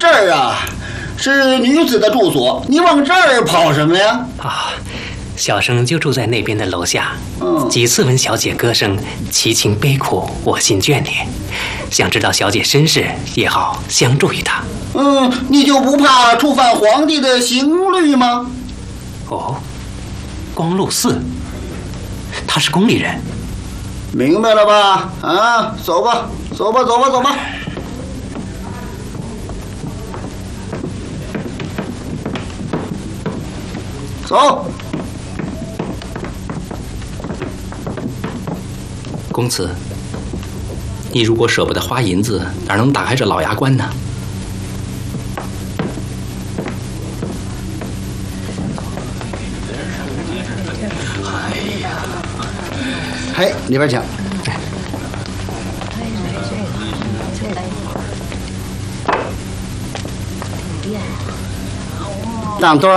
这儿啊，是女子的住所，你往这儿跑什么呀？ 啊，小生就住在那边的楼下。几次闻小姐歌声，其情悲苦，我心眷恋。想知道小姐身世，也好相助于她。 你就不怕触犯皇帝的刑律吗？ 哦，光禄寺，他是宫里人。 明白了吧？啊，走吧，走吧，走吧，走吧。走。 公子，你如果舍不得花银子，哪能打开这老衙关呢？ 嘿，里边请。当多少？